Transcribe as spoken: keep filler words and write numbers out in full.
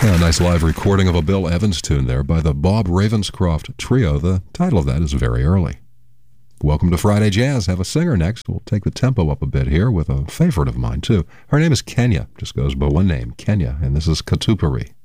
A nice live recording of a Bill Evans tune there by the Bob Ravenscroft Trio. The title of that is Very Early. Welcome to Friday Jazz. Have a singer next. We'll take the tempo up a bit here with a favorite of mine, too. Her name is Kenya. Just goes by one name, Kenya, and this is Katupari.